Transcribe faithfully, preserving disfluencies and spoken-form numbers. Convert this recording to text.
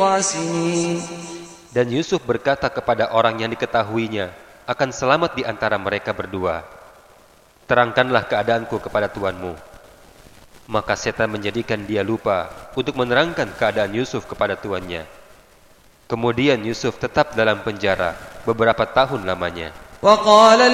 Dan Yusuf berkata kepada orang yang diketahuinya akan selamat di antara mereka berdua, "Terangkanlah keadaanku kepada tuanmu." Maka setan menjadikan dia lupa untuk menerangkan keadaan Yusuf kepada tuannya. Kemudian Yusuf tetap dalam penjara beberapa tahun lamanya.